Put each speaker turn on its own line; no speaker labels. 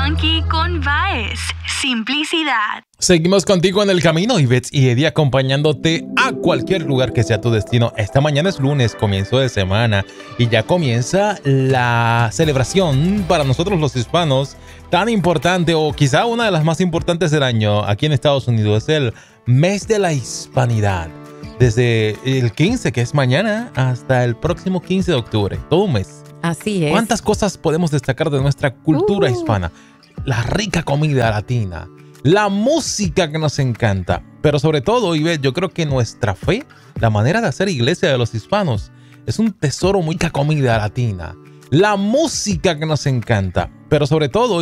funky con Baez. Simplicidad.
Seguimos contigo en el camino, Ivette y Eddie, acompañándote a cualquier lugar que sea tu destino. Esta mañana es lunes, comienzo de semana, y ya comienza la celebración para nosotros los hispanos, tan importante o quizá una de las más importantes del año aquí en Estados Unidos. Es el mes de la hispanidad. Desde el 15, que es mañana, hasta el próximo 15 de octubre. Todo un mes.
Así es.
¿Cuántas cosas podemos destacar de nuestra cultura hispana? La rica comida latina, la música que nos encanta, pero sobre todo, Ivette, yo creo que nuestra fe, la manera de hacer iglesia de los hispanos, es un tesoro muy rica comida latina. La música que nos encanta, pero sobre todo,